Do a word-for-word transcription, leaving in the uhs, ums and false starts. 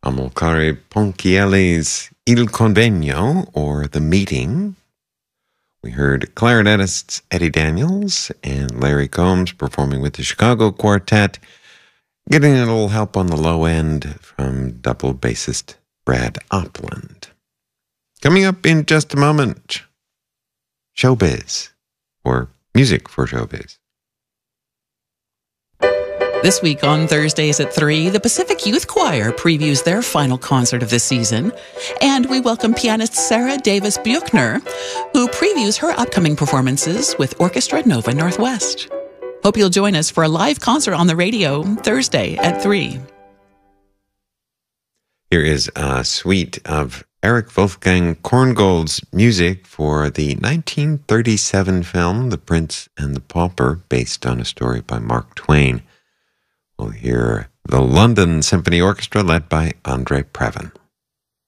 Amilcare Ponchielli's Il Convegno, or The Meeting. We heard clarinetists Eddie Daniels and Larry Combs performing with the Chicago Quartet, getting a little help on the low end from double bassist Brad Opland. Coming up in just a moment, Showbiz, or music for showbiz. This week on Thursdays at three, the Pacific Youth Choir previews their final concert of the season. And we welcome pianist Sarah Davis Buchner, who previews her upcoming performances with Orchestra Nova Northwest. Hope you'll join us for a live concert on the radio Thursday at three. Here is a suite of Eric Wolfgang Korngold's music for the nineteen thirty-seven film The Prince and the Pauper, based on a story by Mark Twain. We'll hear the London Symphony Orchestra led by Andre Previn.